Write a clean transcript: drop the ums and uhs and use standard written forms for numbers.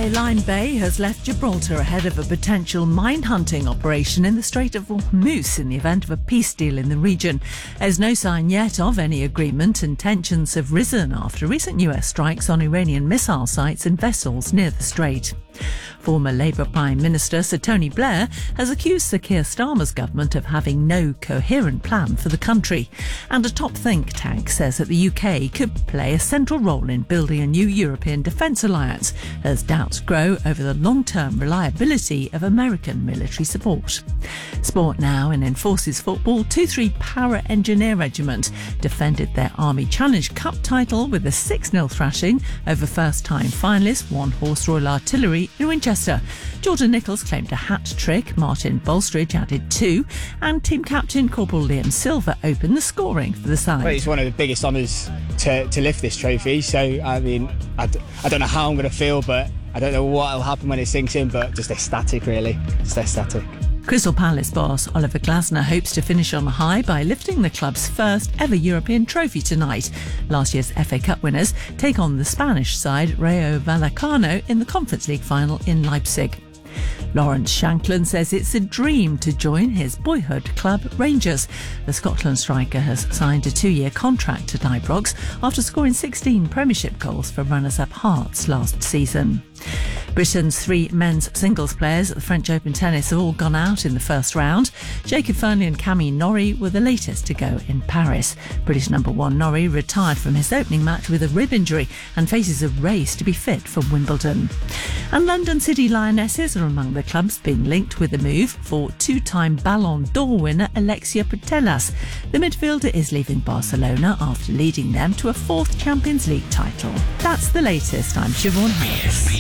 Line Bay has left Gibraltar ahead of a potential mine-hunting operation in the Strait of Hormuz in the event of a peace deal in the region. There's no sign yet of any agreement, and tensions have risen after recent US strikes on Iranian missile sites and vessels near the strait. Former Labour Prime Minister Sir Tony Blair has accused Sir Keir Starmer's government of having no coherent plan for the country. And a top think tank says that the UK could play a central role in building a new European defence alliance as doubts grow over the long-term reliability of American military support. Sport now. In Enforces football, 2-3 Para Engineer Regiment defended their Army Challenge Cup title with a 6-0 thrashing over first-time finalist One Horse Royal Artillery in Winchester. Jordan Nichols claimed a hat-trick, Martin Bolstridge added 2, and team captain Corporal Liam Silver opened the scoring for the side. Well, it's one of the biggest honours to lift this trophy, so I mean, I don't know how I'm going to feel, but I don't know what will happen when it sinks in, but just ecstatic, really. Just ecstatic. Crystal Palace boss Oliver Glasner hopes to finish on a high by lifting the club's first ever European trophy tonight. Last year's FA Cup winners take on the Spanish side Rayo Vallecano in the Conference League final in Leipzig. Lawrence Shankland says it's a dream to join his boyhood club Rangers. The Scotland striker has signed a 2-year contract at Ibrox after scoring 16 Premiership goals for runners-up Hearts last season. Britain's 3 men's singles players at the French Open tennis have all gone out in the first round. Jacob Fernley and Camille Norrie were the latest to go in Paris. British number 1 Norrie retired from his opening match with a rib injury and faces a race to be fit for Wimbledon. And London City Lionesses are among the clubs being linked with the move for 2-time Ballon d'Or winner Alexia Putellas. The midfielder is leaving Barcelona after leading them to a 4th Champions League title. That's the latest. I'm Siobhan Harris.